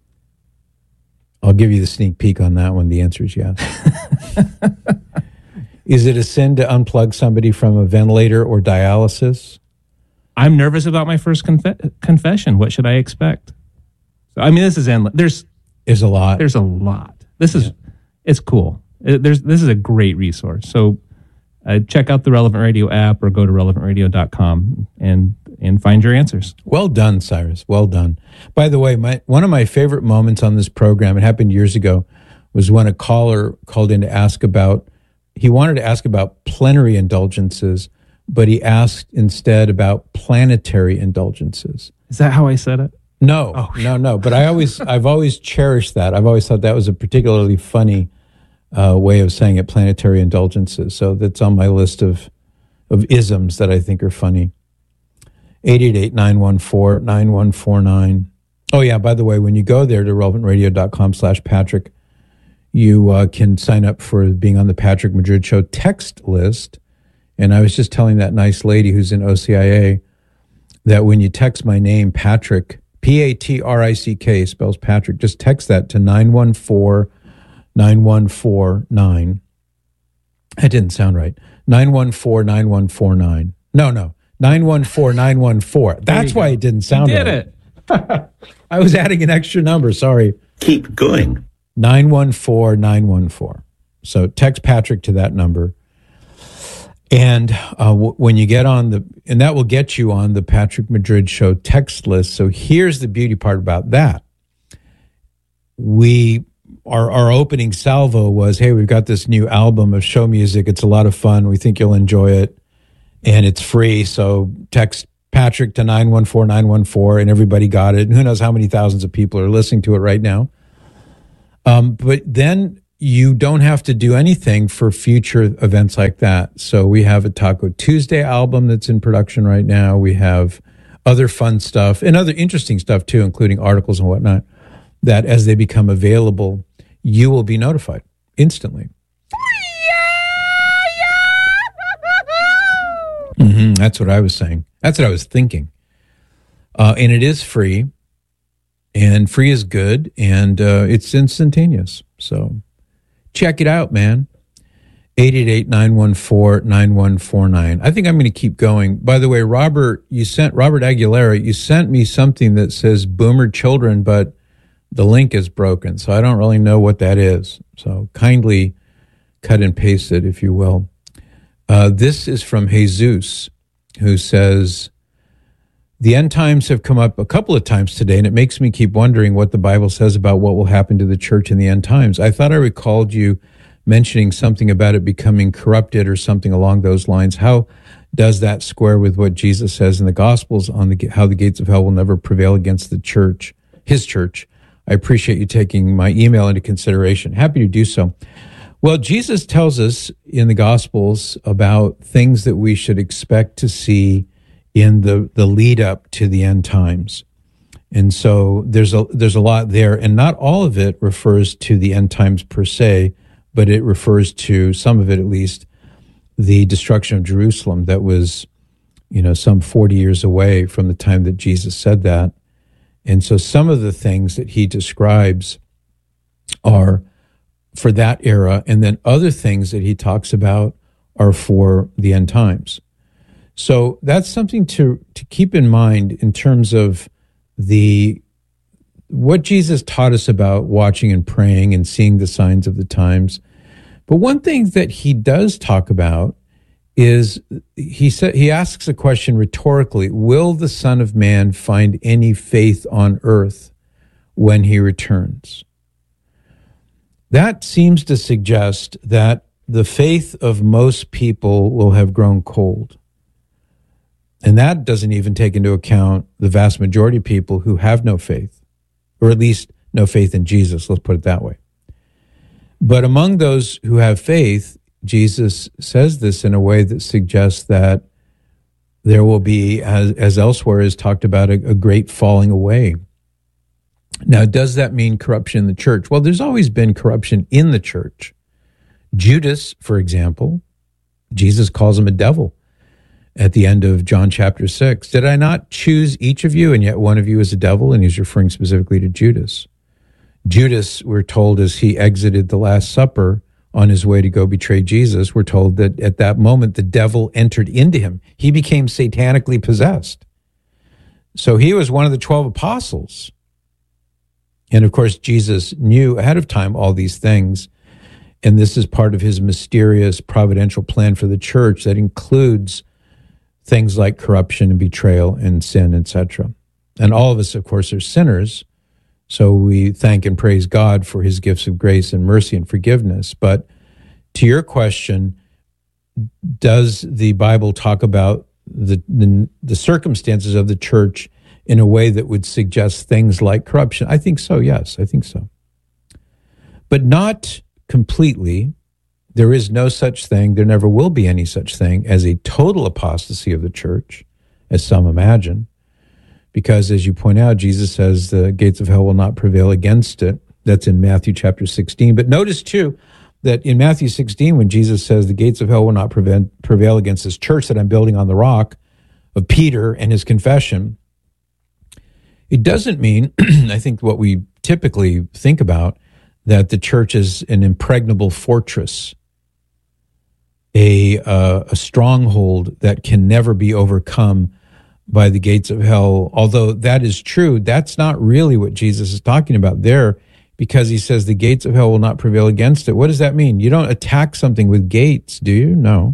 I'll give you the sneak peek on that one. The answer is yes. Is it a sin to unplug somebody from a ventilator or dialysis? I'm nervous about my first conf- confession. What should I expect? So, I mean, this is endless. There's, there's a lot. There's a lot. This is, yeah. It's cool. It, there's, this is a great resource. So uh, check out the Relevant Radio app or go to relevant radio dot com and and find your answers. Well done, Cyrus. Well done. By the way, my one of my favorite moments on this program, it happened years ago, was when a caller called in to ask about, he wanted to ask about plenary indulgences, but he asked instead about planetary indulgences. Is that how I said it? No, oh, no, no. But I always, I've always cherished that. I've always thought that was a particularly funny uh, way of saying it, planetary indulgences. So that's on my list of of isms that I think are funny. eight eight eight, nine one four, nine one four nine. Oh, yeah, by the way, when you go there to relevant radio dot com slash Patrick, you uh, can sign up for being on the Patrick Madrid Show text list. And I was just telling that nice lady who's in O C I A that when you text my name, Patrick, P A T R I C K, spells Patrick, just text that to nine one four, nine one four nine. That didn't sound right. nine one four, nine one four nine. No, no. nine one four, nine one four. That's why it didn't sound you did right. it. I was adding an extra number. Sorry. Keep going. nine one four, nine one four. So text Patrick to that number. And uh, w- when you get on the, and that will get you on the Patrick Madrid Show text list. So here's the beauty part about that. We our, our opening salvo was, hey, we've got this new album of show music. It's a lot of fun. We think you'll enjoy it. And it's free. So text Patrick to nine one four nine one four, and everybody got it. And who knows how many thousands of people are listening to it right now. Um, but then you don't have to do anything for future events like that. So we have a Taco Tuesday album that's in production right now. We have other fun stuff and other interesting stuff too, including articles and whatnot, that as they become available, you will be notified instantly. Mm-hmm, that's what I was saying. That's what I was thinking. Uh, and it is free, and free is good, and uh, it's instantaneous. So check it out, man. eight eight eight, nine one four, nine one four nine. I think I'm going to keep going. By the way, Robert, you sent Robert Aguilera, you sent me something that says Boomer Children, but the link is broken, so I don't really know what that is. So kindly cut and paste it, if you will. Uh, this is from Jesus, who says, the end times have come up a couple of times today, and it makes me keep wondering what the Bible says about what will happen to the church in the end times. I thought I recalled you mentioning something about it becoming corrupted or something along those lines. How does that square with what Jesus says in the Gospels on the, how the gates of hell will never prevail against the church, his church? I appreciate you taking my email into consideration. Happy to do so. Well, Jesus tells us in the Gospels about things that we should expect to see in the, the lead up to the end times. And so there's a, there's a lot there, and not all of it refers to the end times per se, but it refers to, some of it at least, the destruction of Jerusalem that was, you know, some forty years away from the time that Jesus said that. And so some of the things that he describes are for that era, and then other things that he talks about are for the end times. So that's something to, to keep in mind in terms of the what Jesus taught us about watching and praying and seeing the signs of the times. But one thing that he does talk about is he said he asks a question rhetorically: will the Son of Man find any faith on earth when he returns? That seems to suggest that the faith of most people will have grown cold. And that doesn't even take into account the vast majority of people who have no faith, or at least no faith in Jesus, let's put it that way. But among those who have faith, Jesus says this in a way that suggests that there will be, as, as elsewhere is talked about, a, a great falling away. Now, does that mean corruption in the church? Well, there's always been corruption in the church. Judas, for example, Jesus calls him a devil at the end of John chapter six. Did I not choose each of you, and yet one of you is a devil? And he's referring specifically to Judas. Judas, we're told, as he exited the Last Supper on his way to go betray Jesus, we're told that at that moment the devil entered into him. He became satanically possessed. So he was one of the twelve apostles. And of course, Jesus knew ahead of time all these things. And this is part of his mysterious providential plan for the church that includes things like corruption and betrayal and sin, et cetera. And all of us, of course, are sinners. So we thank and praise God for his gifts of grace and mercy and forgiveness. But to your question, does the Bible talk about the, the, the circumstances of the church in a way that would suggest things like corruption? I think so, yes, I think so. But not completely. There is no such thing, there never will be any such thing as a total apostasy of the church, as some imagine. Because as you point out, Jesus says the gates of hell will not prevail against it. That's in Matthew chapter sixteen. But notice too, that in Matthew sixteen, when Jesus says the gates of hell will not prevent, prevail against this church that I'm building on the rock of Peter and his confession, it doesn't mean, I think what we typically think about, that the church is an impregnable fortress, a, uh, a stronghold that can never be overcome by the gates of hell. Although that is true, that's not really what Jesus is talking about there, because he says the gates of hell will not prevail against it. What does that mean? You don't attack something with gates, do you? No.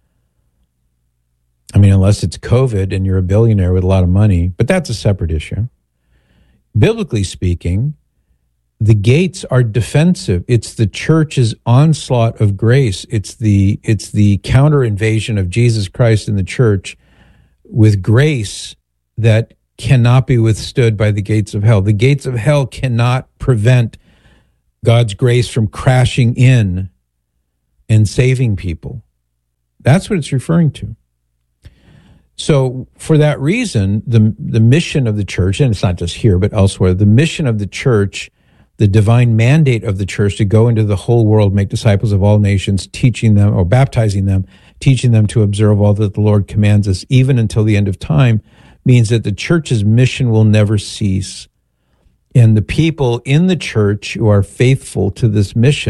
I mean, unless it's COVID and you're a billionaire with a lot of money, but that's a separate issue. Biblically speaking, the gates are defensive. It's the church's onslaught of grace. It's the it's the counter invasion of Jesus Christ in the church with grace that cannot be withstood by the gates of hell. The gates of hell cannot prevent God's grace from crashing in and saving people. That's what it's referring to. So for that reason, the the mission of the church, and it's not just here, but elsewhere, the mission of the church, the divine mandate of the church to go into the whole world, make disciples of all nations, teaching them or baptizing them, teaching them to observe all that the Lord commands us, even until the end of time, means that the church's mission will never cease. And the people in the church who are faithful to this mission